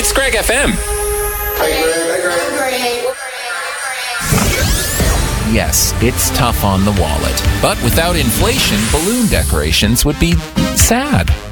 It's Greg FM. Yes, it's tough on the wallet. But without inflation, balloon decorations would be sad.